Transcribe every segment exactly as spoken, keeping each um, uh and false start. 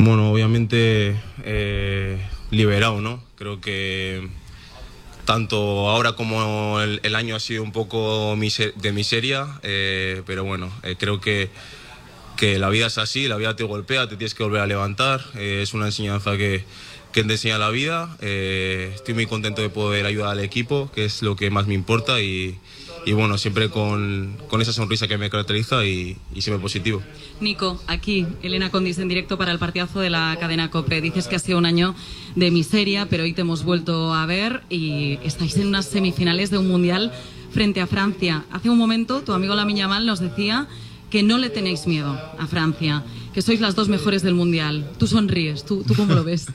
Bueno, obviamente eh, liberado, ¿no? Creo que tanto ahora como el, el año ha sido un poco miser de miseria, eh, pero bueno, eh, creo que, que la vida es así, la vida te golpea, te tienes que volver a levantar, eh, es una enseñanza que, que te enseña la vida. Eh, estoy muy contento de poder ayudar al equipo, que es lo que más me importa, y, y bueno, siempre con, con esa sonrisa que me caracteriza y, y siempre positivo. Nico, aquí Elena Condis en directo para el partidazo de la cadena COPE. Dices que ha sido un año de miseria, pero hoy te hemos vuelto a ver y estáis en unas semifinales de un mundial frente a Francia. Hace un momento tu amigo Lamine Yamal nos decía que no le tenéis miedo a Francia, que sois las dos mejores del mundial. Tú sonríes, ¿tú, tú cómo lo ves?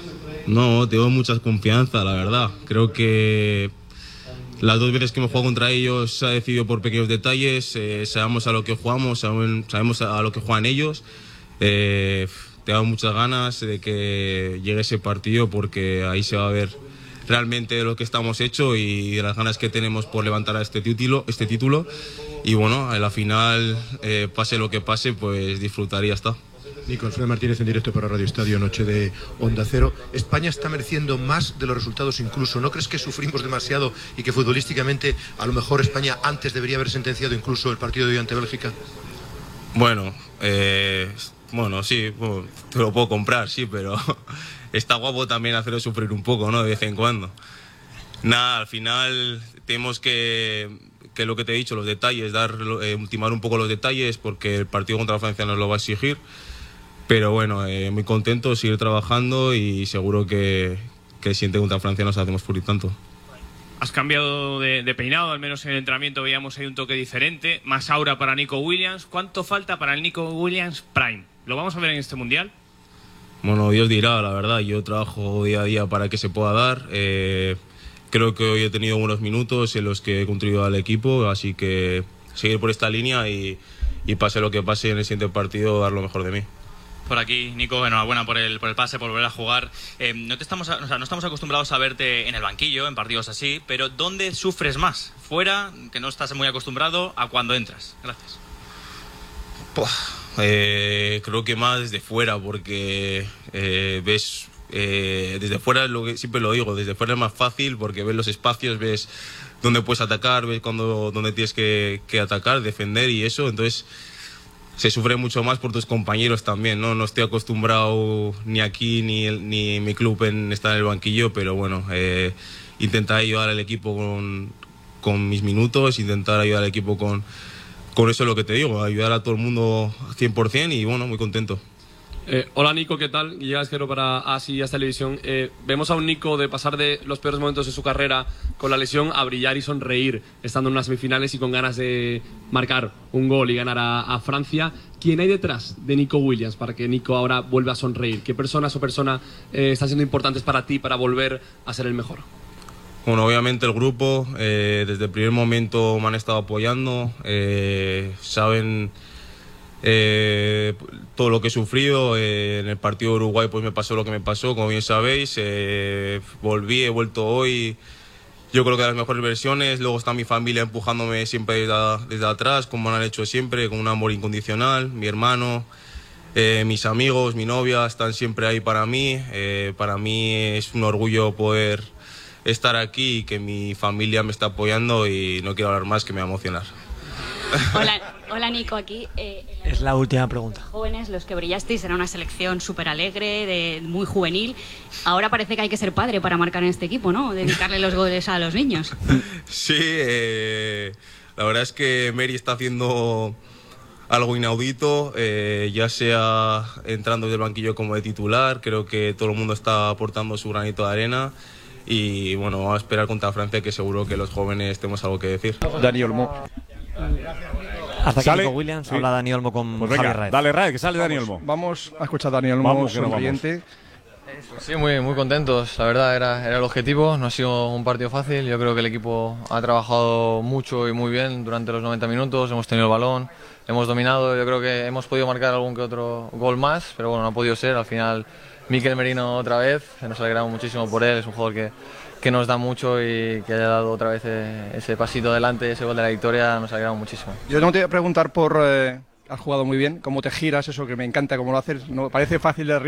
No, tengo mucha confianza, la verdad. Creo que las dos veces que hemos jugado contra ellos se ha decidido por pequeños detalles, eh, sabemos a lo que jugamos, sabemos a lo que juegan ellos. Eh, tengo muchas ganas de que llegue ese partido porque ahí se va a ver realmente de lo que estamos hechos y de las ganas que tenemos por levantar a este título. Este título. Y bueno, a la final, eh, pase lo que pase, pues disfrutar y ya está. Nico, Alfredo Martínez en directo para Radio Estadio, noche de Onda Cero. España está mereciendo más de los resultados incluso. ¿No crees que sufrimos demasiado y que futbolísticamente a lo mejor España antes debería haber sentenciado incluso el partido de hoy ante Bélgica? Bueno, eh, bueno, sí, bueno, te lo puedo comprar, sí, pero está guapo también hacerlo sufrir un poco, ¿no? De vez en cuando. Nada, al final tenemos que, que lo que te he dicho, los detalles, dar, eh, ultimar un poco los detalles porque el partido contra Francia nos lo va a exigir. Pero bueno, eh, muy contento, seguir trabajando y seguro que, que el siguiente contra Francia nos hacemos por tanto. Has cambiado de, de peinado, al menos en el entrenamiento veíamos ahí un toque diferente, más aura para Nico Williams. ¿Cuánto falta para el Nico Williams Prime? ¿Lo vamos a ver en este Mundial? Bueno, Dios dirá, la verdad, yo trabajo día a día para que se pueda dar. Eh, creo que hoy he tenido buenos minutos en los que he contribuido al equipo, así que seguir por esta línea y, y pase lo que pase en el siguiente partido, dar lo mejor de mí. Por aquí, Nico, enhorabuena por el, por el pase, por volver a jugar. Eh, no, te estamos, o sea, no estamos acostumbrados a verte en el banquillo, en partidos así, pero ¿dónde sufres más? ¿Fuera, que no estás muy acostumbrado, a cuando entras? Gracias. Eh, creo que más desde fuera, porque eh, ves, eh, desde fuera, lo que siempre lo digo, desde fuera es más fácil porque ves los espacios, ves dónde puedes atacar, ves cuando, dónde tienes que, que atacar, defender y eso, entonces se sufre mucho más por tus compañeros también, ¿no? No estoy acostumbrado ni aquí ni, el, ni en mi club en estar en el banquillo, pero bueno, eh, intentar ayudar al equipo con, con mis minutos, intentar ayudar al equipo con, con eso es lo que te digo, ayudar a todo el mundo cien por cien y bueno, muy contento. Eh, hola Nico, ¿qué tal? Llega Esquero para Asias Televisión. Eh, vemos a un Nico de pasar de los peores momentos de su carrera con la lesión a brillar y sonreír, estando en unas semifinales y con ganas de marcar un gol y ganar a, a Francia. ¿Quién hay detrás de Nico Williams para que Nico ahora vuelva a sonreír? ¿Qué personas o personas eh, están siendo importantes para ti para volver a ser el mejor? Bueno, obviamente el grupo, eh, desde el primer momento me han estado apoyando, eh, saben eh, todo lo que he sufrido. Eh, en el partido de Uruguay pues me pasó lo que me pasó, como bien sabéis, eh, volví, he vuelto hoy, yo creo que de las mejores versiones. Luego está mi familia empujándome siempre desde, desde atrás, como han hecho siempre, con un amor incondicional, mi hermano, eh, mis amigos, mi novia, están siempre ahí para mí. Eh, para mí es un orgullo poder estar aquí y que mi familia me está apoyando y no quiero hablar más, que me va a emocionar. Hola, hola Nico, aquí. Eh, es la última pregunta. Jóvenes, los que brillasteis, era una selección súper alegre, de, muy juvenil. Ahora parece que hay que ser padre para marcar en este equipo, ¿no? Dedicarle los goles a los niños. Sí, eh, la verdad es que Mary está haciendo algo inaudito, eh, ya sea entrando desde el banquillo como de titular. Creo que todo el mundo está aportando su granito de arena. Y bueno, vamos a esperar contra Francia, que seguro que los jóvenes tenemos algo que decir. Dani Olmo. Hasta aquí Nico Williams, sí. Habla Dani Olmo con pues venga, Javier Raez. Dale Raez, que sale vamos, Dani Olmo. Vamos a escuchar a Dani Olmo, vamos, sonriente. Pues sí, muy, muy contentos, la verdad era, era el objetivo, no ha sido un partido fácil. Yo creo que el equipo ha trabajado mucho y muy bien durante los noventa minutos, hemos tenido el balón, hemos dominado, yo creo que hemos podido marcar algún que otro gol más, pero bueno, no ha podido ser. Al final Mikel Merino otra vez, nos alegramos muchísimo por él, es un jugador que, que nos da mucho y que haya dado otra vez ese pasito adelante, ese gol de la victoria, nos alegramos muchísimo. Yo no te voy a preguntar por... Eh, has jugado muy bien, cómo te giras, eso que me encanta cómo lo haces, no parece fácil de